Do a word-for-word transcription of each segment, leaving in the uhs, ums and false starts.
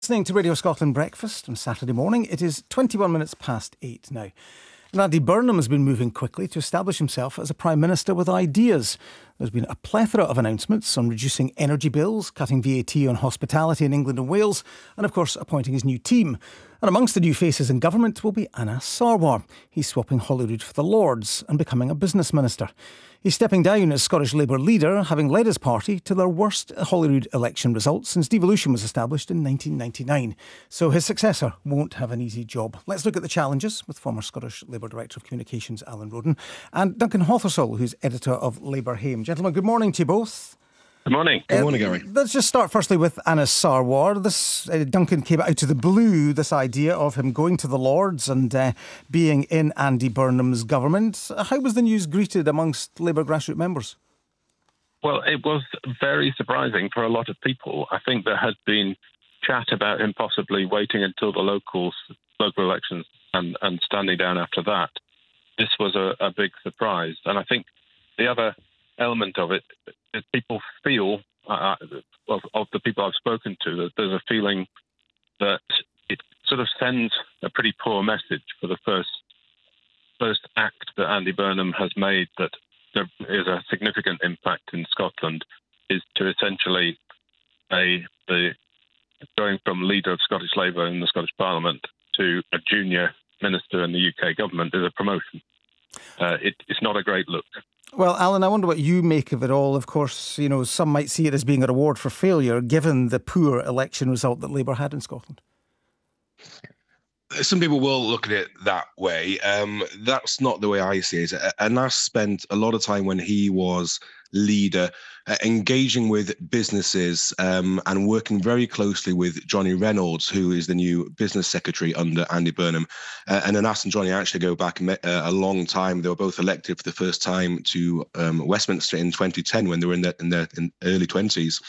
Listening to Radio Scotland Breakfast on Saturday morning. It is twenty-one minutes past eight now. And Andy Burnham has been moving quickly to establish himself as a Prime Minister with ideas. There's been a plethora of announcements on reducing energy bills, cutting V A T on hospitality in England and Wales, and of course appointing his new team. And amongst the new faces in government will be Anas Sarwar. He's swapping Holyrood for the Lords and becoming a business minister. He's stepping down as Scottish Labour leader, having led his party to their worst Holyrood election results since devolution was established in nineteen ninety-nine. So his successor won't have an easy job. Let's look at the challenges with former Scottish Labour Director of Communications Alan Roden and Duncan Hothersall, who's editor of Labour Haim. Gentlemen, good morning to you both. Good morning. Good morning, Gary. Uh, let's just start firstly with Anas Sarwar. This uh, Duncan came out of the blue, this idea of him going to the Lords and uh, being in Andy Burnham's government. How was the news greeted amongst Labour grassroots members? Well, it was very surprising for a lot of people. I think there had been chat about him possibly waiting until the locals, local elections and, and standing down after that. This was a, a big surprise. And I think the other element of it is people feel, uh, of, of the people I've spoken to, that there's a feeling that it sort of sends a pretty poor message for the first first act that Andy Burnham has made that there is a significant impact in Scotland, is to essentially say the going from leader of Scottish Labour in the Scottish Parliament to a junior minister in the U K government is a promotion. Uh, it, it's not a great look. Well, Alan, I wonder what you make of it all. Of course, you know, some might see it as being a reward for failure, given the poor election result that Labour had in Scotland. Some people will look at it that way. Um, that's not the way I see it. Anas spent a lot of time when he was leader uh, engaging with businesses um, and working very closely with Johnny Reynolds, who is the new business secretary under Andy Burnham. Uh, and Anas and Johnny actually go back uh, a long time. They were both elected for the first time to um, Westminster in twenty ten when they were in their, in their in early twenties.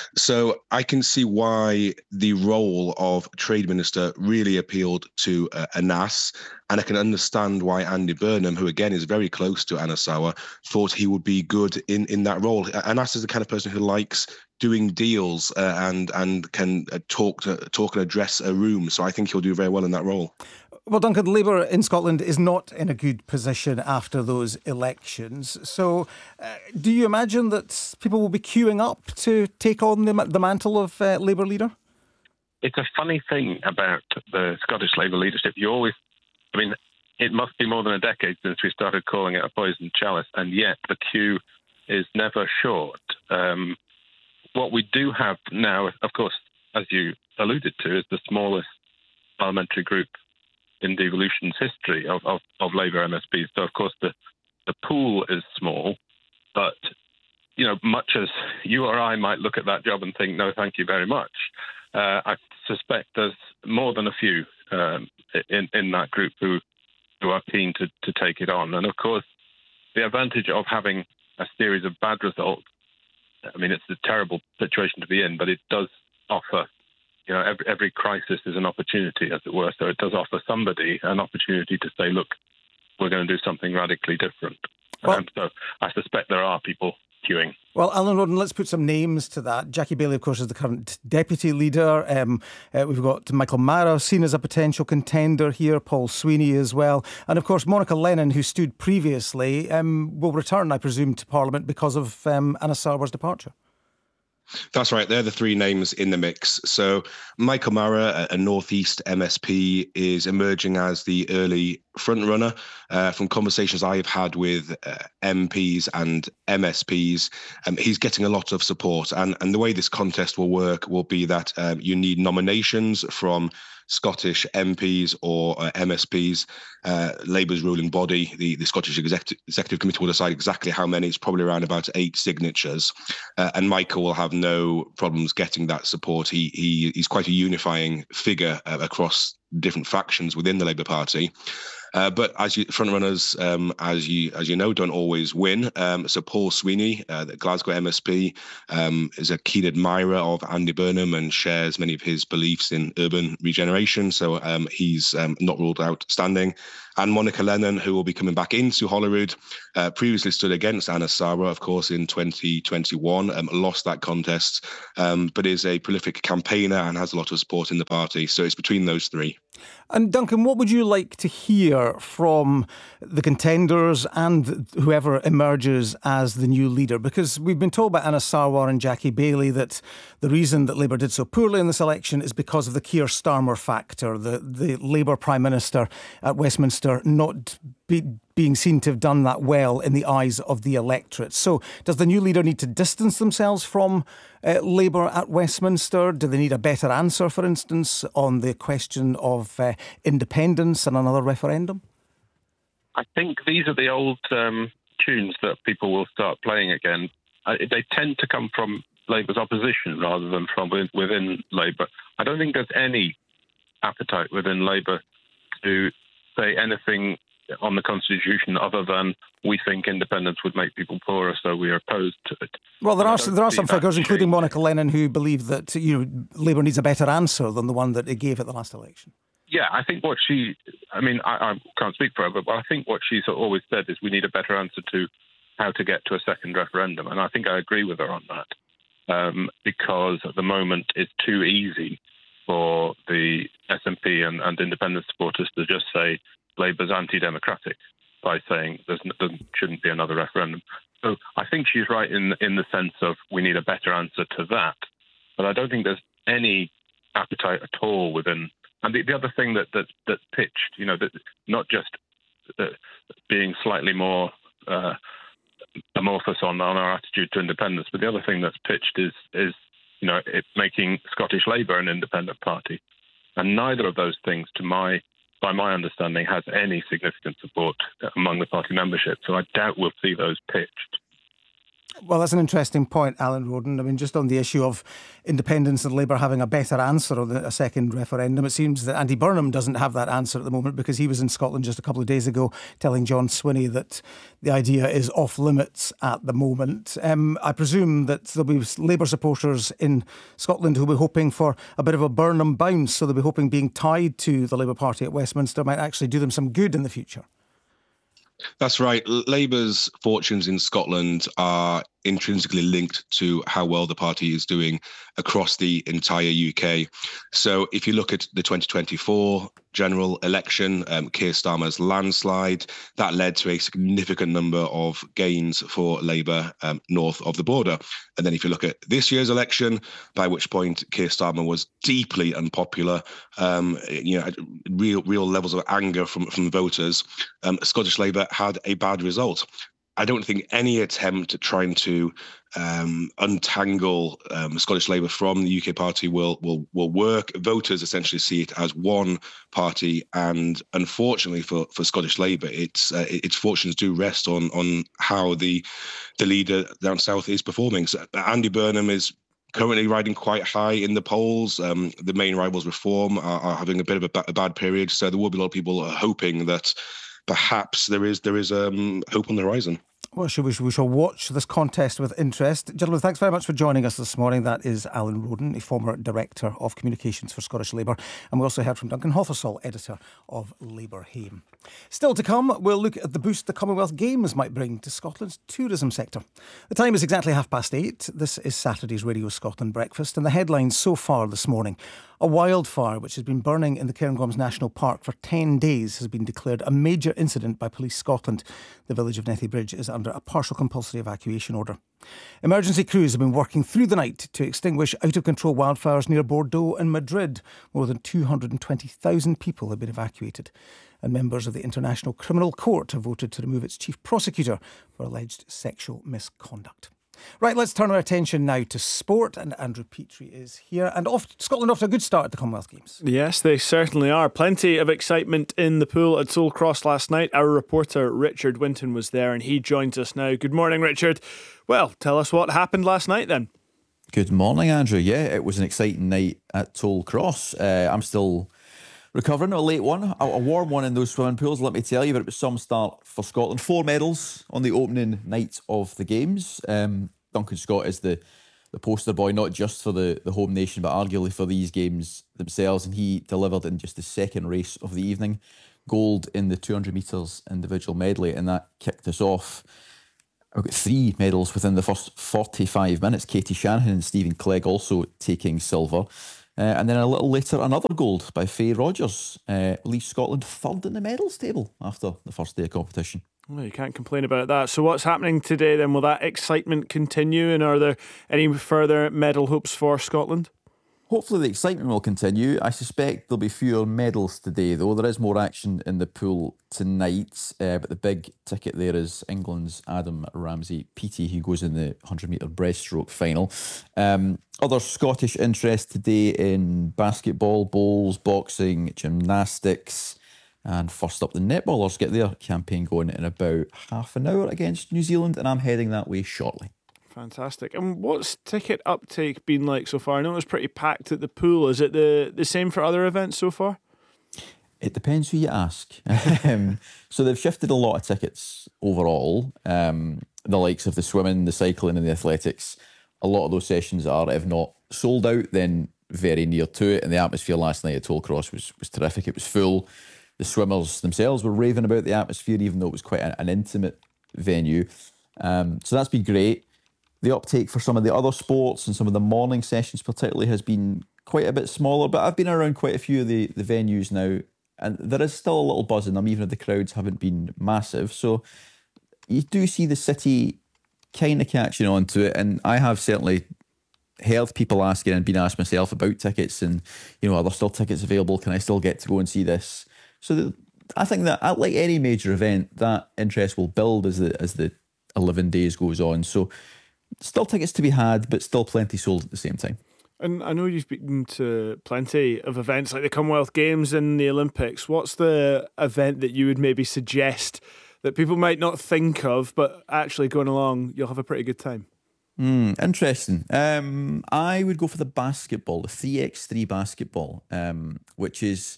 So I can see why the role of trade minister really appealed to uh, Anas. And I can understand why Andy Burnham, who again is very close to Anas Sarwar, thought he would be good in, in that role. Anas is the kind of person who likes doing deals uh, and and can uh, talk to, talk and address a room. So I think he'll do very well in that role. Well, Duncan, Labour in Scotland is not in a good position after those elections. So uh, do you imagine that people will be queuing up to take on the, the mantle of uh, Labour leader? It's a funny thing about the Scottish Labour leadership. You always I mean, it must be more than a decade since we started calling it a poisoned chalice, and yet the queue is never short. Um, what we do have now, of course, as you alluded to, is the smallest parliamentary group in devolution's history of, of, of Labour M S Ps. So, of course, the, the pool is small, but, you know, much as you or I might look at that job and think, no, thank you very much, uh, I suspect there's more than a few Um, in, in that group who who are keen to, to take it on. And of course, the advantage of having a series of bad results, I mean, it's a terrible situation to be in, but it does offer, you know, every, every crisis is an opportunity, as it were. So it does offer somebody an opportunity to say, look, we're going to do something radically different. Well, and so I suspect there are people queuing. Well, Alan Roden, let's put some names to that. Jackie Baillie, of course, is the current deputy leader. Um, uh, we've got Michael Mara seen as a potential contender here, Paul Sweeney as well. And of course, Monica Lennon, who stood previously, um, will return, I presume, to Parliament because of um, Anas Sarwar's departure. That's right. They're the three names in the mix. So Michael Mara, a North East M S P, is emerging as the early front runner. Uh, from conversations I've had with uh, M Ps and M S Ps, um, he's getting a lot of support. And, and the way this contest will work will be that um, you need nominations from Scottish M Ps or uh, M S Ps. Uh, Labour's ruling body, the, the Scottish Executive, Executive Committee, will decide exactly how many. It's probably around about eight signatures. Uh, and Michael will have no problems getting that support. He, he He's quite a unifying figure uh, across different factions within the Labour Party. Uh, but as you, front runners, um, as you as you know, don't always win. Um, so Paul Sweeney, uh, the Glasgow M S P, um, is a keen admirer of Andy Burnham and shares many of his beliefs in urban regeneration. So um, he's um, not ruled out standing. And Monica Lennon, who will be coming back into Holyrood, uh, previously stood against Anna Sarwar, of course, in twenty twenty-one, um, lost that contest, um, but is a prolific campaigner and has a lot of support in the party. So it's between those three. And Duncan, what would you like to hear from the contenders and whoever emerges as the new leader? Because we've been told by Anna Sarwar and Jackie Baillie that the reason that Labour did so poorly in this election is because of the Keir Starmer factor, the, the Labour Prime Minister at Westminster not be, being seen to have done that well in the eyes of the electorate. So does the new leader need to distance themselves from uh, Labour at Westminster? Do they need a better answer, for instance, on the question of uh, independence and another referendum? I think these are the old um, tunes that people will start playing again. Uh, they tend to come from Labour's opposition rather than from within, within Labour. I don't think there's any appetite within Labour to say anything on the Constitution other than we think independence would make people poorer, so we are opposed to it. Well, there are there are some figures, change. including Monica Lennon, who believe that you know, Labour needs a better answer than the one that it gave at the last election. Yeah, I think what she, I mean, I, I can't speak for her, but I think what she's always said is we need a better answer to how to get to a second referendum. And I think I agree with her on that, um, because at the moment it's too easy for the S N P and, and independent supporters to just say Labour's anti-democratic by saying there's, there shouldn't be another referendum. So I think she's right in, in the sense of we need a better answer to that. But I don't think there's any appetite at all within. And the, the other thing that, that that's pitched, you know, that not just uh, being slightly more uh, amorphous on, on our attitude to independence, but the other thing that's pitched is, is you know, it making Scottish Labour an independent party. And neither of those things, to my by my understanding, has any significant support among the party membership. So I doubt we'll see those pitched. Well, that's an interesting point, Alan Roden. I mean, just on the issue of independence and Labour having a better answer on a second referendum, it seems that Andy Burnham doesn't have that answer at the moment because he was in Scotland just a couple of days ago telling John Swinney that the idea is off limits at the moment. Um, I presume that there'll be Labour supporters in Scotland who'll be hoping for a bit of a Burnham bounce, so they'll be hoping being tied to the Labour Party at Westminster might actually do them some good in the future. That's right. Labour's fortunes in Scotland are intrinsically linked to how well the party is doing across the entire U K. So if you look at the twenty twenty-four general election, um, Keir Starmer's landslide, that led to a significant number of gains for Labour um, north of the border. And then if you look at this year's election, by which point Keir Starmer was deeply unpopular, um, you know, real real levels of anger from, from voters, um, Scottish Labour had a bad result. I don't think any attempt at trying to um, untangle um, Scottish Labour from the U K party will will will work. Voters essentially see it as one party, and unfortunately for, for Scottish Labour, its uh, its fortunes do rest on on how the the leader down south is performing. So Andy Burnham is currently riding quite high in the polls. Um, the main rivals, Reform, are, are having a bit of a, ba- a bad period. So there will be a lot of people hoping that perhaps there is there is um, hope on the horizon. Well, shall we, we shall watch this contest with interest. Gentlemen, thanks very much for joining us this morning. That is Alan Roden, a former Director of Communications for Scottish Labour. And we also heard from Duncan Hothersall, Editor of Labour Haim. Still to come, we'll look at the boost the Commonwealth Games might bring to Scotland's tourism sector. The time is exactly half past eight. This is Saturday's Radio Scotland Breakfast. And the headlines so far this morning. A wildfire which has been burning in the Cairngorms National Park for ten days has been declared a major incident by Police Scotland. The village of Nethy Bridge is under a partial compulsory evacuation order. Emergency crews have been working through the night to extinguish out-of-control wildfires near Bordeaux and Madrid. More than two hundred twenty thousand people have been evacuated. And members of the International Criminal Court have voted to remove its chief prosecutor for alleged sexual misconduct. Right, let's turn our attention now to sport, and Andrew Petrie is here. And off Scotland off to a good start at the Commonwealth Games. Yes, they certainly are. Plenty of excitement in the pool at Souls Cross last night. Our reporter Richard Winton was there and he joins us now. Good morning, Richard. Well, tell us what happened last night then. Good morning, Andrew. Yeah, it was an exciting night at Toll Cross. Uh, I'm still recovering. A late one, a, a warm one in those swimming pools, let me tell you, but it was some start for Scotland. Four medals on the opening night of the Games. Um, Duncan Scott is the, the poster boy, not just for the, the home nation, but arguably for these Games themselves, and he delivered in just the second race of the evening. Gold in the two hundred metres individual medley, and that kicked us off. I've got three medals within the first forty-five minutes. Katie Shanahan and Stephen Clegg also taking silver. Uh, and then a little later, another gold by Faye Rogers uh, leaves Scotland third in the medals table after the first day of competition. Well, you can't complain about that. So what's happening today then? Will that excitement continue, and are there any further medal hopes for Scotland? Hopefully the excitement will continue. I suspect there'll be fewer medals today, though. There is more action in the pool tonight, uh, but the big ticket there is England's Adam Ramsey-Peaty, who goes in the one hundred metre breaststroke final. Um, other Scottish interest today in basketball, bowls, boxing, gymnastics, and first up the netballers get their campaign going in about half an hour against New Zealand, and I'm heading that way shortly. Fantastic. And what's ticket uptake been like so far? I know it was pretty packed at the pool. Is it the, the same for other events so far? It depends who you ask. um, so they've shifted a lot of tickets overall. Um, the likes of the swimming, the cycling and the athletics. A lot of those sessions are, if not sold out, then very near to it. And the atmosphere last night at Tollcross was, was terrific. It was full. The swimmers themselves were raving about the atmosphere, even though it was quite an, an intimate venue. Um, so that's been great. The uptake for some of the other sports and some of the morning sessions particularly has been quite a bit smaller, but I've been around quite a few of the, the venues now, and there is still a little buzz in them, even if the crowds haven't been massive. So you do see the city kind of catching on to it, and I have certainly heard people asking and been asked myself about tickets and, you know, are there still tickets available? Can I still get to go and see this? So the, I think that, like any major event, that interest will build as the as the eleven days goes on. So still tickets to be had, but still plenty sold at the same time. And I know you've been to plenty of events like the Commonwealth Games and the Olympics. What's the event that you would maybe suggest that people might not think of, but actually going along, you'll have a pretty good time? Mm, interesting. Um, I would go for the basketball, the three by three basketball, um, which is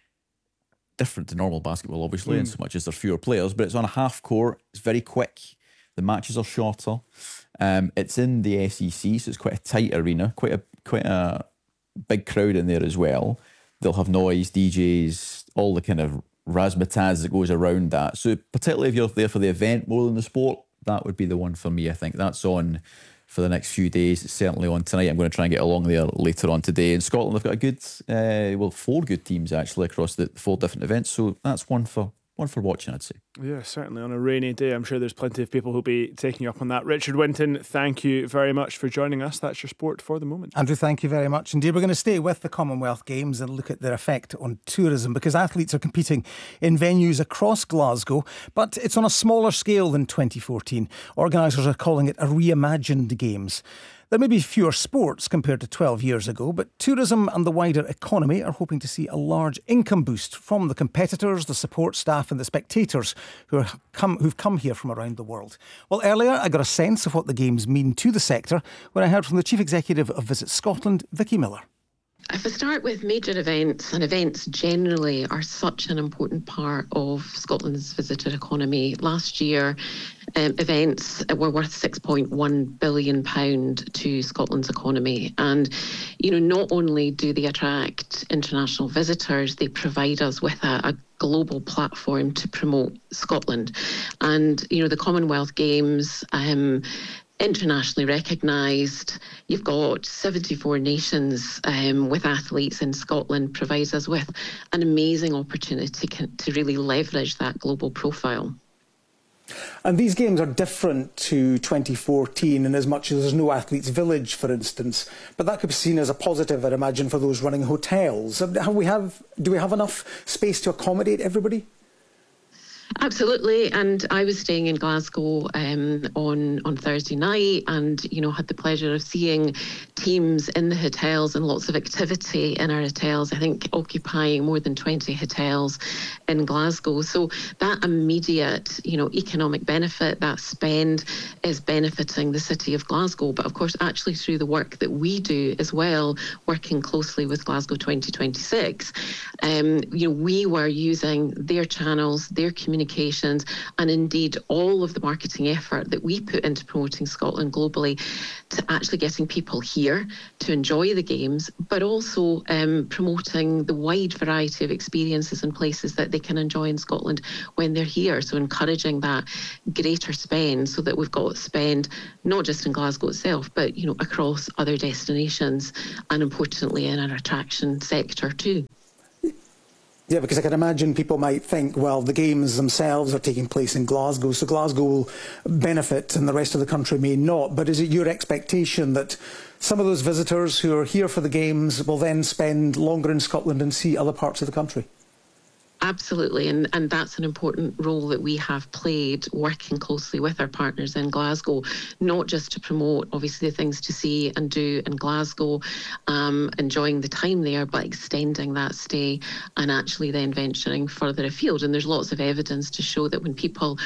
different to normal basketball, obviously, mm. in so much as there are fewer players, but it's on a half court. It's very quick. The matches are shorter. Um, it's in the S E C, so it's quite a tight arena, quite a quite a big crowd in there as well. They'll have noise, D Js, all the kind of razzmatazz that goes around that. So particularly if you're there for the event more than the sport, that would be the one for me, I think. That's on for the next few days. It's certainly on tonight. I'm going to try and get along there later on today. In Scotland, they've got a good, uh, well, four good teams actually across the four different events. So that's one for One for watching, I'd say. Yeah, certainly on a rainy day. I'm sure there's plenty of people who'll be taking you up on that. Richard Winton, thank you very much for joining us. That's your sport for the moment. Andrew, thank you very much indeed. We're going to stay with the Commonwealth Games and look at their effect on tourism, because athletes are competing in venues across Glasgow, but it's on a smaller scale than twenty fourteen. Organisers are calling it a reimagined Games. There may be fewer sports compared to twelve years ago, but tourism and the wider economy are hoping to see a large income boost from the competitors, the support staff and the spectators who are come, who've come here from around the world. Well, earlier I got a sense of what the Games mean to the sector when I heard from the Chief Executive of Visit Scotland, Vicky Miller. If I start with major events, and events generally are such an important part of Scotland's visitor economy. Last year, um, events were worth six point one billion pounds to Scotland's economy. And, you know, not only do they attract international visitors, they provide us with a, a global platform to promote Scotland. And, you know, the Commonwealth Games, um, internationally recognised. You've got seventy-four nations um, with athletes in Scotland, provides us with an amazing opportunity to really leverage that global profile. And these games are different to twenty fourteen in as much as there's no athletes' village, for instance. But that could be seen as a positive, I'd imagine, for those running hotels. Have we have, do we have enough space to accommodate everybody? Absolutely, and I was staying in Glasgow um, on on Thursday night, and you know had the pleasure of seeing teams in the hotels and lots of activity in our hotels. I think occupying more than twenty hotels in Glasgow. So that immediate, you know, economic benefit, that spend, is benefiting the city of Glasgow. But of course, actually through the work that we do as well, working closely with Glasgow twenty twenty-six, um, you know, we were using their channels, their communications, and indeed all of the marketing effort that we put into promoting Scotland globally to actually getting people here to enjoy the games, but also um, promoting the wide variety of experiences and places that they can enjoy in Scotland when they're here. So encouraging that greater spend, so that we've got spend not just in Glasgow itself, but you know across other destinations, and importantly in our attraction sector too. Yeah, because I can imagine people might think, well, the games themselves are taking place in Glasgow, so Glasgow will benefit and the rest of the country may not. But is it your expectation that some of those visitors who are here for the games will then spend longer in Scotland and see other parts of the country? Absolutely, and, and that's an important role that we have played, working closely with our partners in Glasgow, not just to promote obviously the things to see and do in Glasgow, um, enjoying the time there, but extending that stay and actually then venturing further afield. And there's lots of evidence to show that when people